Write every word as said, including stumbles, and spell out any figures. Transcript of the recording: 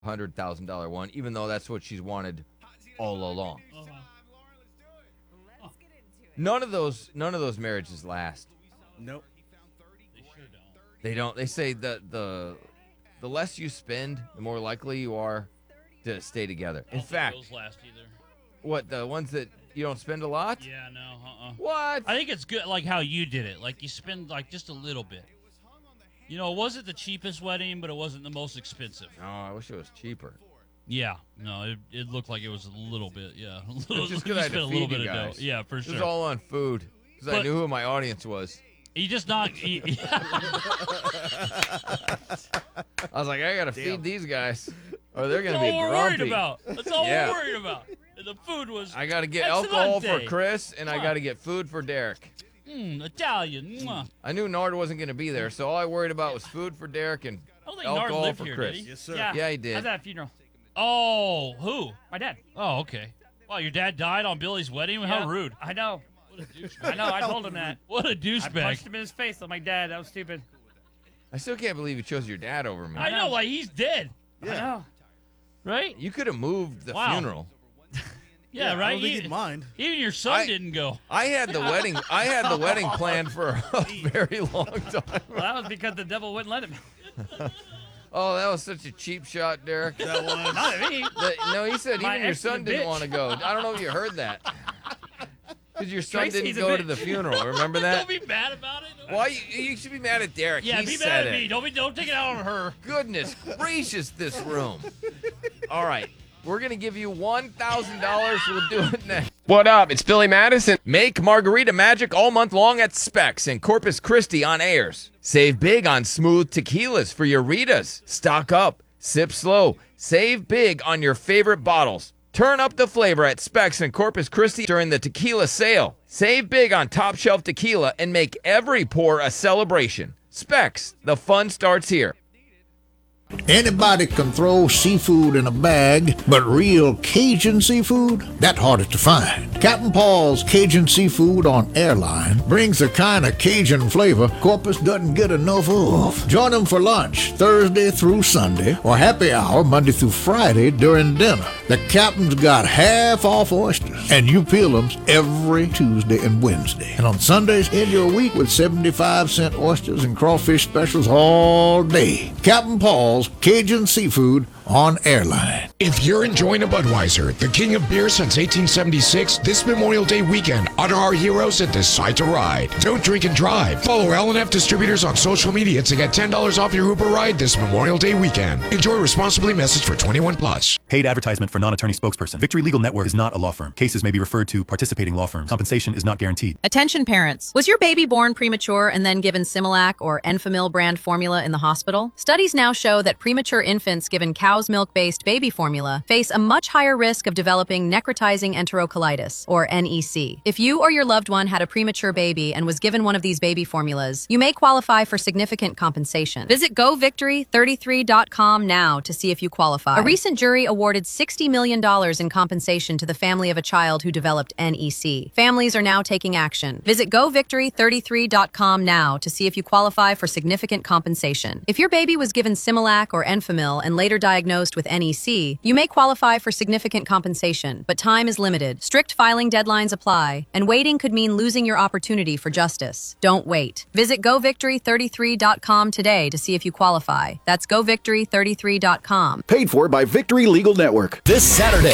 one hundred thousand dollars one, even though that's what she's wanted all along. Uh-huh. None of those none of those marriages last. Nope. They sure don't. They don't. They say that the the less you spend, the more likely you are to stay together. I In don't think fact, those last either. what, the ones that you don't spend a lot? Yeah, no, uh-uh. What? I think it's good, like how you did it. Like you spend like just a little bit. You know, it wasn't the cheapest wedding, but it wasn't the most expensive. Oh, I wish it was cheaper. Yeah, no, it, it looked like it was a little bit. Yeah, a little, It's just you because I had spent to a little feed bit you of dough. guys. Yeah, for It sure. was all on food because I But- knew who my audience was. You just not. You, I was like, I gotta Damn. feed these guys, or they're That's gonna all be we're grumpy. worried about. That's all Yeah. we're worried about. And the food was I gotta get alcohol for Excellente. Chris, and I Come on. gotta get food for Derek. mm, Italian. Mwah. I knew Nard wasn't gonna be there, so all I worried about was food for Derek and I don't think Nard alcohol lived for here, Chris. did he? Yes, sir. Yeah. Yeah, he I did. was at a funeral. Oh, who? My dad. Oh, okay. Wow, your dad died on Billy's wedding? How Yeah, rude. I know. What a douchebag. I know. I told him that. What a I punched douchebag. him in his face. I'm like, Dad, that was stupid. I still can't believe you chose your dad over me. I know, like he's dead, I know. right? You could have moved the Wow. funeral. Yeah, I right. don't think even, he'd mind. even your son I- didn't go. I had the wedding. I had the wedding planned for a very long time. Well, that was because the devil wouldn't let him. Oh, that was such a cheap shot, Derek. That was. Not me. The- no, he said My even your ex is a son didn't bitch. want to go. I don't know if you heard that. Because your son Tracy's didn't a go to bitch. the funeral. Remember that? Don't be mad about it. Why you, you should be mad at Derek? Yeah, he be said mad it. at me. Don't be. Don't take it out on her. Goodness gracious, this room. All right. We're going to give you one thousand dollars. We'll do it next. What up? It's Billy Madison. Make margarita magic all month long at Specs in Corpus Christi on Ayers. Save big on smooth tequilas for your Ritas. Stock up. Sip slow. Save big on your favorite bottles. Turn up the flavor at Specs in Corpus Christi during the tequila sale. Save big on top shelf tequila and make every pour a celebration. Specs, the fun starts here. Anybody can throw seafood in a bag, but real Cajun seafood, that's harder to find. Captain Paul's Cajun Seafood on Airline brings the kind of Cajun flavor Corpus doesn't get enough of. Join them for lunch Thursday through Sunday or happy hour Monday through Friday during dinner. The captain's got half off oysters, and you peel them every Tuesday and Wednesday. And on Sundays, end your week with seventy-five cent oysters and crawfish specials all day. Captain Paul's Cajun Seafood on Airline. If you're enjoying a Budweiser, the king of beer since eighteen seventy-six, this Memorial Day weekend, honor our heroes and decide to ride. Don't drink and drive. Follow L and F Distributors on social media to get ten dollars off your Uber ride this Memorial Day weekend. Enjoy responsibly. Message for twenty-one plus. Paid advertisement for non-attorney spokesperson. Victory Legal Network is not a law firm. Cases may be referred to participating law firms. Compensation is not guaranteed. Attention parents. Was your baby born premature and then given Similac or Enfamil brand formula in the hospital? Studies now show that premature infants given cow's milk-based baby formula face a much higher risk of developing necrotizing enterocolitis, or N E C. If you or your loved one had a premature baby and was given one of these baby formulas, you may qualify for significant compensation. Visit go victory thirty-three dot com now to see if you qualify. A recent jury awarded sixty million dollars in compensation to the family of a child who developed N E C. Families are now taking action. Visit go victory thirty-three dot com now to see if you qualify for significant compensation. If your baby was given Similac or Enfamil and later diagnosed with N E C, you may qualify for significant compensation, but time is limited. Strict filing deadlines apply, and waiting could mean losing your opportunity for justice. Don't wait. Visit go victory thirty-three dot com today to see if you qualify. That's go victory thirty-three dot com. Paid for by Victory Legal Network. This Saturday,